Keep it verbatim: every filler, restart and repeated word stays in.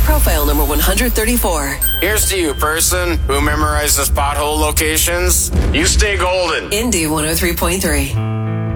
Profile number one hundred thirty-four. Here's to you, person who memorizes pothole locations. You stay golden. Indy one oh three point three.